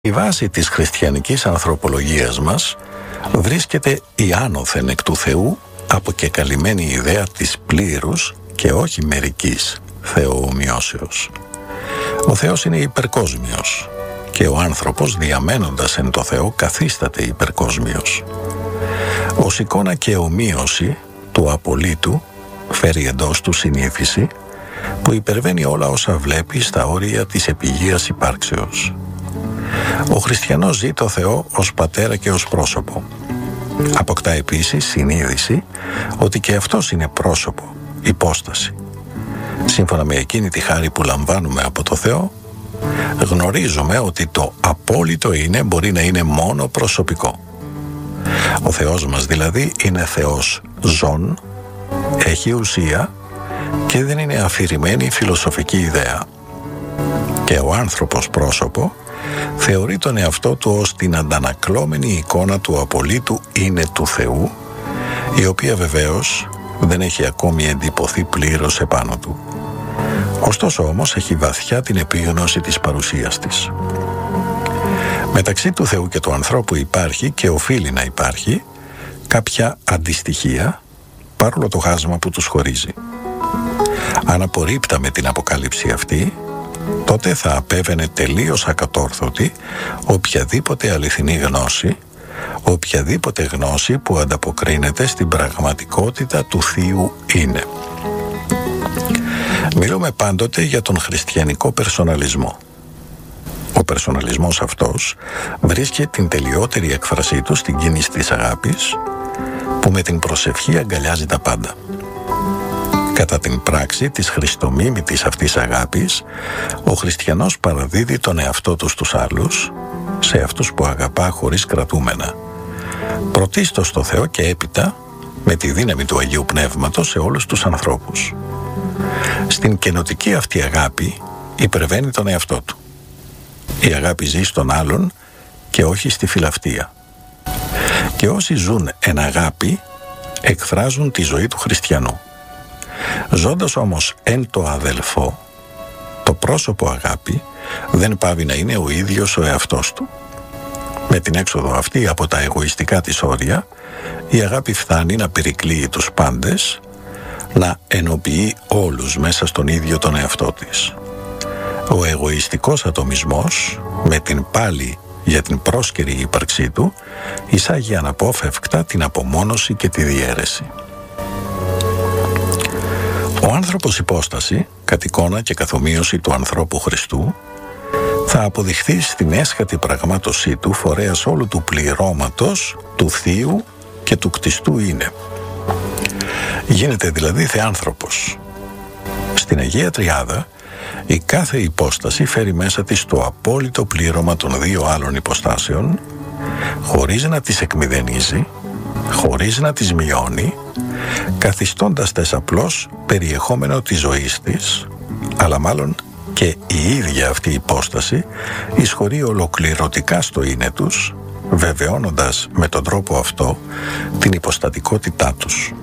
Η βάση της χριστιανικής ανθρωπολογίας μας βρίσκεται η άνωθεν εκ του Θεού αποκεκαλυμμένη ιδέα της πλήρους και όχι μερικής θεοομοιώσεως. Ο Θεός είναι υπερκόσμιος και ο άνθρωπος διαμένοντας εν το Θεό καθίσταται υπερκόσμιος. Ως εικόνα και ομοίωση του απολύτου φέρει εντός του συνείδηση που υπερβαίνει όλα όσα βλέπει στα όρια της επιγείας υπάρξεως. Ο χριστιανός ζει το Θεό ως πατέρα και ως πρόσωπο. Αποκτά επίσης συνείδηση ότι και αυτός είναι πρόσωπο, υπόσταση. Σύμφωνα με εκείνη τη χάρη που λαμβάνουμε από το Θεό, γνωρίζουμε ότι το απόλυτο είναι μπορεί να είναι μόνο προσωπικό. Ο Θεός μας δηλαδή είναι Θεός ζών, έχει ουσία και δεν είναι αφηρημένη φιλοσοφική ιδέα. Και ο άνθρωπος πρόσωπο θεωρεί τον εαυτό του ως την αντανακλώμενη εικόνα του απολύτου είναι του Θεού, η οποία βεβαίως δεν έχει ακόμη εντυπωθεί πλήρως επάνω του. Ωστόσο όμως έχει βαθιά την επίγνωση της παρουσίας της. Μεταξύ του Θεού και του ανθρώπου υπάρχει και οφείλει να υπάρχει κάποια αντιστοιχεία παρόλο το χάσμα που τους χωρίζει. Αν απορρίπταμε την αποκάλυψη αυτή, τότε θα απέβαινε τελείως ακατόρθωτη οποιαδήποτε αληθινή γνώση, οποιαδήποτε γνώση που ανταποκρίνεται στην πραγματικότητα του Θείου είναι. Μιλούμε πάντοτε για τον χριστιανικό περσοναλισμό. Ο περσοναλισμός αυτός βρίσκει την τελειότερη έκφρασή του στην κίνηση της αγάπης, που με την προσευχή αγκαλιάζει τα πάντα. Κατά την πράξη της χριστομίμητης αυτής αγάπης, ο χριστιανός παραδίδει τον εαυτό του στους άλλους, σε αυτούς που αγαπά χωρίς κρατούμενα. Πρωτίστως στο Θεό και έπειτα, με τη δύναμη του Αγίου Πνεύματος, σε όλους τους ανθρώπους. Στην καινοτική αυτή αγάπη υπερβαίνει τον εαυτό του. Η αγάπη ζει στον άλλον και όχι στη φιλαυτία. Και όσοι ζουν εν αγάπη, εκφράζουν τη ζωή του χριστιανού. Ζώντας όμως εν το αδελφό, το πρόσωπο αγάπη δεν πάβει να είναι ο ίδιος ο εαυτός του. Με την έξοδο αυτή από τα εγωιστικά της όρια, η αγάπη φτάνει να περικλείει τους πάντες, να ενοποιεί όλους μέσα στον ίδιο τον εαυτό της. Ο εγωιστικός ατομισμός, με την πάλι για την πρόσκαιρη ύπαρξή του, εισάγει αναπόφευκτα την απομόνωση και τη διαίρεση. Ο άνθρωπος υπόσταση, κατ' εικόνα και καθομοίωση του ανθρώπου Χριστού, θα αποδειχθεί στην έσχατη πραγμάτωσή του φορέας όλου του πληρώματος, του Θείου και του κτιστού είναι. Γίνεται δηλαδή θεάνθρωπος. Στην Αγία Τριάδα, η κάθε υπόσταση φέρει μέσα της το απόλυτο πλήρωμα των δύο άλλων υποστάσεων, χωρίς να τις εκμηδενίζει, χωρίς να τις μειώνει, καθιστώντας τες απλώς περιεχόμενο της ζωής της, αλλά μάλλον και η ίδια αυτή η υπόσταση εισχωρεί ολοκληρωτικά στο είναι τους, βεβαιώνοντας με τον τρόπο αυτό την υποστατικότητά τους.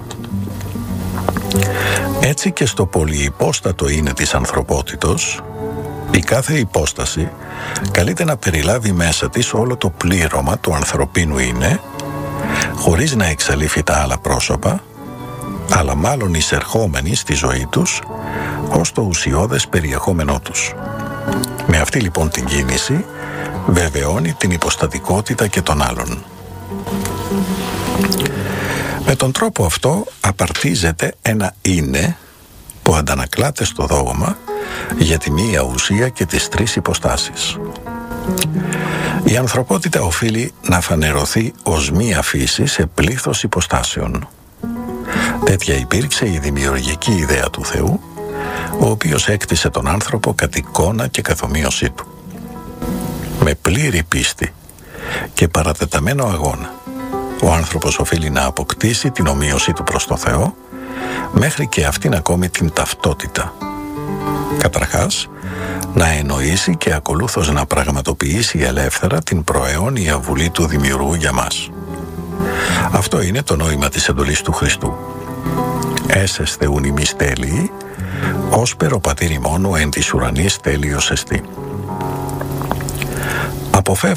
Έτσι και στο πολυυπόστατο είναι της ανθρωπότητος, η κάθε υπόσταση καλείται να περιλάβει μέσα της όλο το πλήρωμα του ανθρωπίνου είναι, χωρίς να εξαλείφει τα άλλα πρόσωπα, αλλά μάλλον εισερχόμενοι στη ζωή τους ως το ουσιώδες περιεχόμενό τους. Με αυτή λοιπόν την κίνηση βεβαιώνει την υποστατικότητα και των άλλων. Με τον τρόπο αυτό απαρτίζεται ένα είναι που αντανακλάται στο δόγμα για τη μία ουσία και τις τρεις υποστάσεις. Η ανθρωπότητα οφείλει να φανερωθεί ως μία φύση σε πλήθος υποστάσεων. Τέτοια υπήρξε η δημιουργική ιδέα του Θεού, ο οποίος έκτισε τον άνθρωπο κατ' εικόνα και καθομοίωσή του. Με πλήρη πίστη και παρατεταμένο αγώνα, ο άνθρωπος οφείλει να αποκτήσει την ομοίωσή του προς το Θεό, μέχρι και αυτήν ακόμη την ταυτότητα. Καταρχάς, να εννοήσει και ακολούθως να πραγματοποιήσει ελεύθερα την προαιώνια βουλή του Δημιουργού για μας. Αυτό είναι το νόημα της εντολής του Χριστού. «Έσεσθε ουν ημείς τέλειοι, ώσπερ ο πατήρ ημών εν της ουρανής τέλειος εστί».